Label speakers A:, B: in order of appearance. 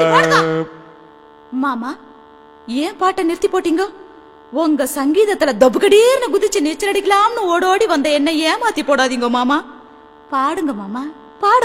A: மாமா, ஏன் பாட்டை நிறுத்தி போட்டீங்க? உங்க சங்கீதத்துல தொபுகடீர்னு குதிச்சு நீச்சல் அடிக்கலாம்னு ஓடோடி வந்த என்ன ஏமாத்தி போடாதீங்க மாமா. பாடுங்க மாமா, பாடுங்க.